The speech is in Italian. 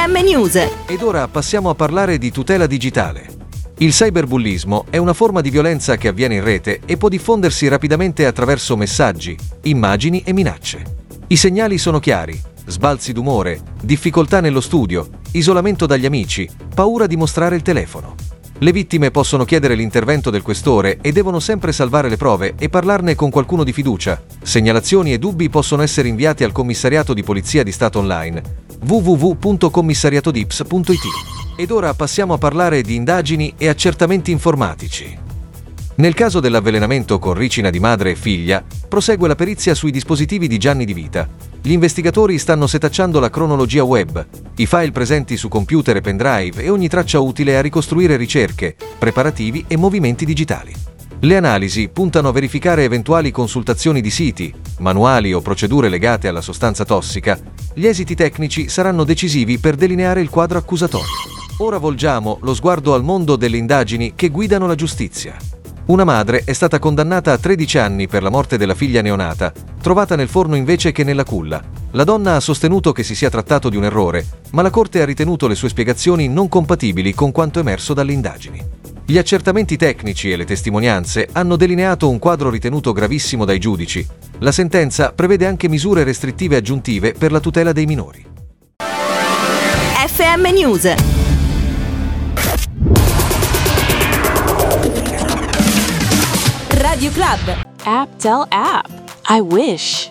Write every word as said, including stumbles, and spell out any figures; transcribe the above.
M News. Ed ora passiamo a parlare di tutela digitale. Il cyberbullismo è una forma di violenza che avviene in rete e può diffondersi rapidamente attraverso messaggi, immagini e minacce. I segnali sono chiari: sbalzi d'umore, difficoltà nello studio, isolamento dagli amici, paura di mostrare il telefono. Le vittime possono chiedere l'intervento del questore e devono sempre salvare le prove e parlarne con qualcuno di fiducia. Segnalazioni e dubbi possono essere inviati al Commissariato di Polizia di Stato online w w w punto commissariatodips punto i t. Ed ora passiamo a parlare di indagini e accertamenti informatici. Nel caso dell'avvelenamento con ricina di madre e figlia, prosegue la perizia sui dispositivi di Gianni Di Vita. Gli investigatori stanno setacciando la cronologia web, i file presenti su computer e pendrive e ogni traccia utile a ricostruire ricerche, preparativi e movimenti digitali. Le analisi puntano a verificare eventuali consultazioni di siti, manuali o procedure legate alla sostanza tossica. Gli esiti tecnici saranno decisivi per delineare il quadro accusatorio. Ora volgiamo lo sguardo al mondo delle indagini che guidano la giustizia. Una madre è stata condannata a tredici anni per la morte della figlia neonata, trovata nel forno invece che nella culla. La donna ha sostenuto che si sia trattato di un errore, ma la Corte ha ritenuto le sue spiegazioni non compatibili con quanto emerso dalle indagini. Gli accertamenti tecnici e le testimonianze hanno delineato un quadro ritenuto gravissimo dai giudici. La sentenza prevede anche misure restrittive aggiuntive per la tutela dei minori. F M News. Radio Club. App Del app. I wish.